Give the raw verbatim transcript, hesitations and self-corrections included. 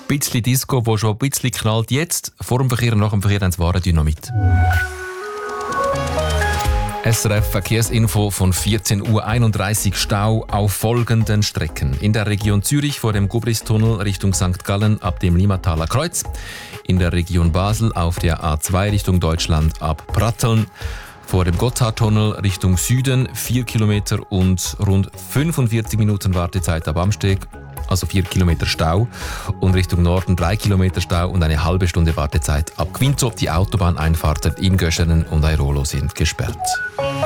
bisschen Disco, wo schon ein bisschen knallt. Jetzt, vor dem Verkehr und nach dem Verkehr, dann das wahre Dynamit. S R F Verkehrsinfo von vierzehn Uhr einunddreißig. Stau auf folgenden Strecken. In der Region Zürich vor dem Gubristunnel Richtung Sankt Gallen ab dem Limmataler Kreuz. In der Region Basel auf der A zwei Richtung Deutschland ab Pratteln. Vor dem Gotthardtunnel Richtung Süden vier Kilometer und rund fünfundvierzig Minuten Wartezeit ab Amsteg. Also vier Kilometer Stau. Und Richtung Norden drei Kilometer Stau und eine halbe Stunde Wartezeit ab Quinto. Die Autobahneinfahrten in Göschenen und Airolo sind gesperrt.